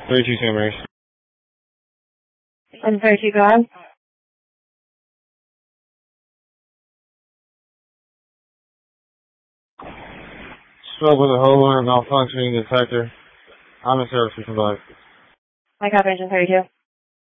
32 Sam Race. I'm 32, go ahead. Spoke with a homeowner malfunctioning detector. I'm in service for somebody. My confirmation 32.